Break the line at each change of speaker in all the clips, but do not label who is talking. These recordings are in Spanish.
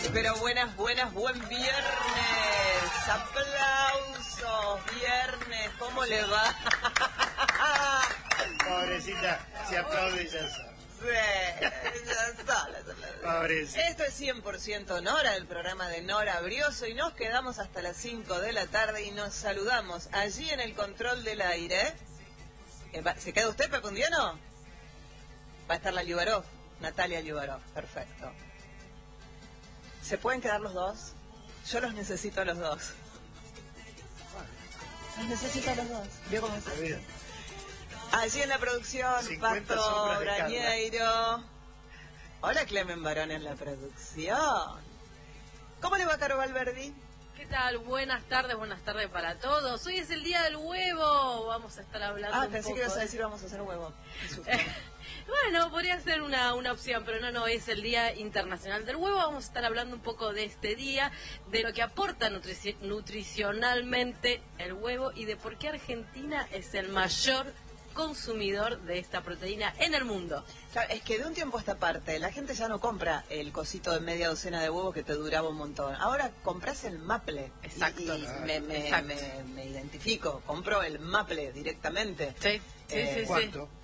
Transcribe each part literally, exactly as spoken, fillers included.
Pero buenas, buenas, buen viernes. Aplausos, viernes. ¿Cómo le va?
Pobrecita, se aplaude y ya está.
Sí, ya está.
Pobrecita.
Esto es cien por ciento Nora, el programa de Nora Brioso, y nos quedamos hasta las cinco de la tarde y nos saludamos allí en el control del aire. ¿Se queda usted, Pecundiano? Va a estar la Liubarov, Natalia Liubarov, perfecto. ¿Se pueden quedar los dos? Yo los necesito a los dos. Los necesito a los dos. ¿Vio cómo se ve? Allí en la producción, Pato Brañeiro. Hola, Clemen Barón en la producción. ¿Cómo le va, Caro Valverdi?
¿Qué tal? Buenas tardes, buenas tardes para todos. Hoy es el día del huevo. Vamos a estar hablando
Ah,
un
pensé
poco
que ibas a
de...
decir vamos a hacer huevo.
Bueno, podría ser una, una opción, pero no, no, es el Día Internacional del Huevo. Vamos a estar hablando un poco de este día, de lo que aporta nutrici nutricionalmente el huevo y de por qué Argentina es el mayor consumidor de esta proteína en el mundo.
Claro, es que de un tiempo a esta parte la gente ya no compra el cosito de media docena de huevos que te duraba un montón. Ahora compras el maple.
Exacto.
Y, y
claro.
me, me,
Exacto.
Me, me identifico, compro el maple directamente.
Sí, sí,
eh,
sí.
¿Cuánto?
Sí.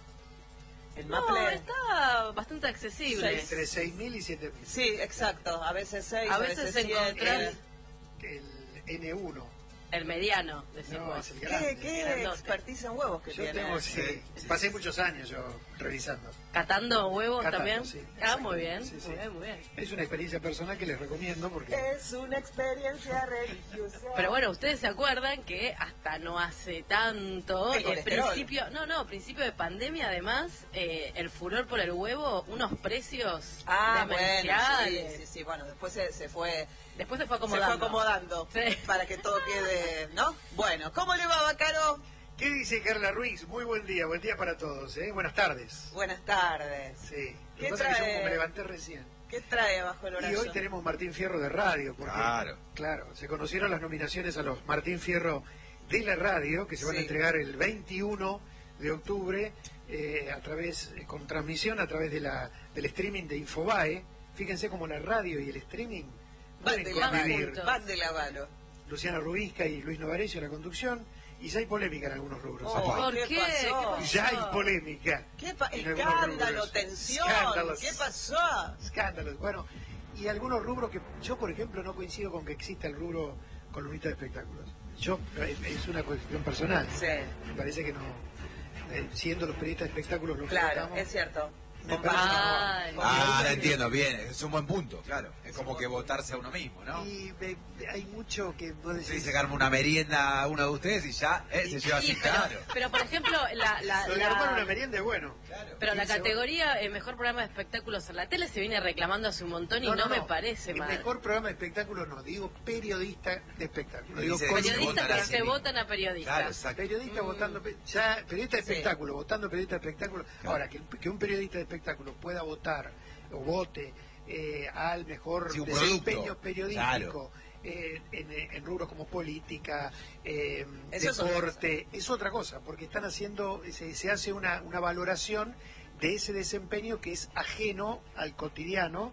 El
No,
maple
está bastante accesible.
Entre seis mil y siete mil.
Sí, exacto. A veces seis,
A
a
veces
veces siete.
encontrás-
El N uno.
El mediano, decimos.
No, es el
¿Qué,
grande.
qué
grandote.
expertise en huevos que
Yo
tiene?
tengo, sí, pasé muchos años yo revisando.
¿Catando huevos
Catando,
también?
sí,
Ah, muy bien,
sí, sí.
muy bien, muy bien.
Es una experiencia personal que les recomiendo porque...
Es una experiencia religiosa.
Pero bueno, ustedes se acuerdan que hasta no hace tanto,
El
el
colesterol.
principio, no, no, principio de pandemia además, eh, el furor por el huevo, unos precios
Ah, bueno,
demenciales.
sí, sí, sí, bueno, después se, se fue
Después se fue
se fue
acomodando.
acomodando
Sí.
para que todo quede, ¿no? Bueno, ¿cómo le va, Bacaro?
¿Qué dice Carla Ruiz? Muy buen día, buen día para todos, ¿eh? Buenas tardes.
Buenas tardes.
Sí. Lo
¿Qué
que pasa es que yo
trae?
como me levanté recién.
¿Qué trae bajo el
Y
horario?
hoy tenemos Martín Fierro de radio. Porque,
Claro.
Claro, se conocieron las nominaciones a los Martín Fierro de la radio, que se van
Sí.
a entregar el veintiuno de octubre, eh, a través, eh, con transmisión a través de la, del streaming de Infobae. Fíjense cómo la radio y el streaming
Van
pueden
de la
convivir.
juntos.
van de la mano.
Luciana Rubisca y Luis Novarecio en la conducción, y ya hay polémica en algunos rubros.
Oh,
¿Por
¿qué
qué?
pasó?
¿Qué pasó?
Ya hay polémica.
¿Qué pa-
en algunos
escándalo,
rubros.
tensión?
Escándalos.
¿Qué pasó?
Escándalos. Bueno, y algunos rubros que yo, por ejemplo, no coincido con que exista el rubro columnista de espectáculos. Yo, eh, es una cuestión personal.
Sí,
Me parece que no, eh, siendo los periodistas de espectáculos los que
claro,
votamos,
es cierto.
me
Comparto.
parece que no.
Ay.
Ah, la entiendo, bien, es un buen punto, claro. Es como que votarse a uno mismo, ¿no?
Y eh, hay mucho que vos decís...
Sí, se arma una merienda a uno de ustedes y ya eh, se lleva
Sí,
así,
pero,
claro.
pero por ejemplo, la, la,
Lo de
la-
armar una merienda es bueno.
pero la
Y se-
categoría eh, mejor programa de espectáculos en la tele se viene reclamando hace un montón y no,
No, no,
me
no.
parece
El
mal.
mejor programa de espectáculos no, digo periodista de espectáculos. Digo
Dice-
con-
Periodistas
votan
que
así
se
mismo.
votan a periodistas.
Claro, exacto.
Periodista
Mm.
votando, pe- ya, periodista de
Sí.
espectáculo, votando periodista de espectáculo.
Claro.
Ahora, que, que un periodista de espectáculo pueda votar o vote eh, al mejor
Sí, un
desempeño
producto.
periodístico eh, en, en rubros como política, eh,
Eso es otra
deporte, es otra cosa, porque están haciendo, se, se hace una, una valoración de ese desempeño que es ajeno al cotidiano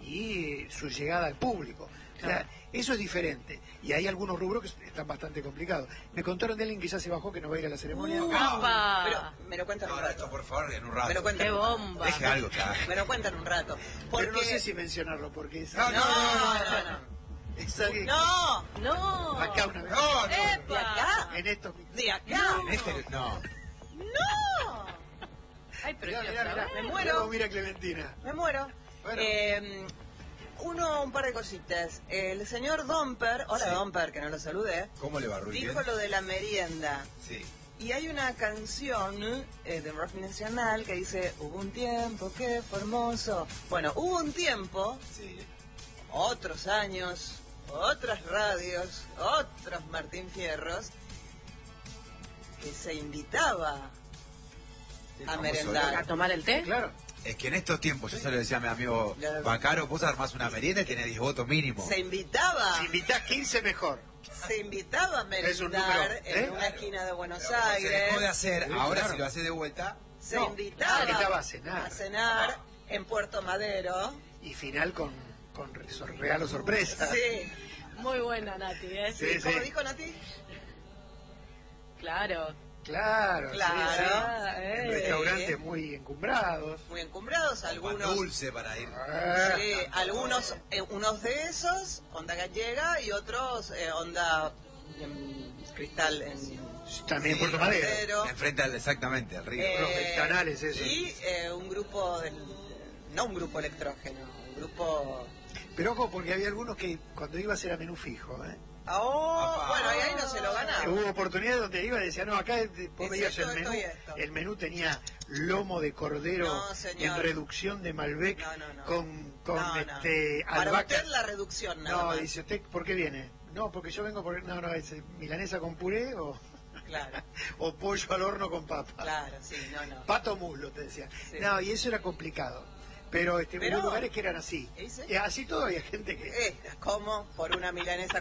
y eh, su llegada al público. O sea, eso es diferente. Y hay algunos rubros que están bastante complicados. Me contaron de alguien que ya se bajó, que no va a ir a la ceremonia.
Uh,
¡Apa!
Pero me lo cuentan un
Ahora esto,
rato.
por favor, en un rato.
Me lo cuentan
¡Qué
un rato.
bomba!
Deje algo, claro.
Me lo cuentan un rato.
Pero no
Porque-
sé si mencionarlo, porque es,
No,
No, no, no.
es alguien
No,
¡No!
acá una vez.
No, no.
de
¡Epa!
acá,
En estos
de acá.
En este, no.
No,
Ay, pero
Mirá,
quiero
mirá, mirá.
saber.
Me muero.
Luego mira Clementina.
me muero.
Bueno.
Eh, uno, un par de cositas. El señor Domper, hola
Sí.
Domper, que no lo saludé,
¿Cómo le va, Ruiz?
dijo lo de la merienda.
Sí.
Y hay una canción eh, de rock nacional que dice, hubo un tiempo que fue hermoso. Bueno, hubo un tiempo,
Sí.
otros años, otras radios, otros Martín Fierros, que se invitaba a
famoso
merendar.
¿A tomar el té?
Claro.
Es que en estos tiempos, yo se lo decía a mi amigo
Claro.
Bacaro, vos armás una merienda y tenés diez votos mínimo.
Se invitaba,
Si invitás quince, mejor.
se invitaba a
Es un
merendar
número,
en
¿eh?
una esquina de Buenos
Pero como se
Aires.
dejó de hacer,
Sí,
ahora
claro.
si lo hace de vuelta,
Se
No,
invitaba,
invitaba a cenar.
a cenar en Puerto Madero.
Y final con, con re- sor- regalo sorpresa.
Sí.
Muy buena, Nati, ¿eh?
Sí,
¿Cómo
sí.
dijo Nati?
Claro.
Claro, sí,
Claro.
sí.
Eh.
En restaurantes muy encumbrados.
Muy encumbrados,
Pan
algunos...
dulce para ir.
Ah,
Sí, algunos, eh, unos de esos, onda gallega, y otros, eh, onda em, cristal en
también
Sí,
Puerto Madero.
Madero.
Enfrente al, exactamente, al río.
Los ventanales, eso.
Y eh, un grupo, del, no un grupo electrógeno, un grupo...
Pero ojo, porque había algunos que cuando iba a ser a menú fijo, ¿eh?
Oh,
Apá.
bueno, y ahí no se lo ganaba.
Hubo oportunidades donde iba y decía, no, acá eh, vos
Es
veías
esto,
el
esto
menú.
y esto.
El menú tenía lomo de cordero
No, señor.
en reducción de Malbec
No, no, no.
con, con
No, no.
este
Para
albahaca.
usted la reducción nada
No,
más.
dice usted, ¿por qué viene? No, porque yo vengo por... No, no, es eh, milanesa con puré o,
Claro,
o pollo al horno con papa.
claro, sí, no, no.
Pato muslo, te decía.
Sí.
No, y eso era complicado. Pero, este,
Pero-
hubo lugares que eran así.
¿Y sí?
Y así todo había gente que...
Eh, ¿Cómo? Por una milanesa